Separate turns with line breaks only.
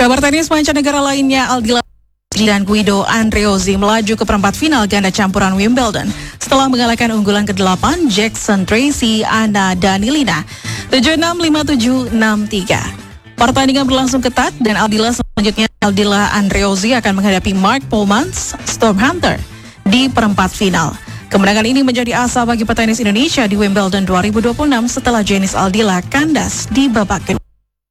Kabar tenis mancanegara lainnya, Aldila dan Guido Andreozzi melaju ke perempat final ganda campuran Wimbledon setelah mengalahkan unggulan ke-8 Jackson Tracy Anna Danilina 7-6, 5-7, 6-3. Pertandingan berlangsung ketat dan Aldila Andreozzi akan menghadapi Mark Polmans Storm Hunter di perempat final. Kemenangan ini menjadi asa bagi petenis Indonesia di Wimbledon 2026 setelah Jenis Aldila kandas di babak kedua.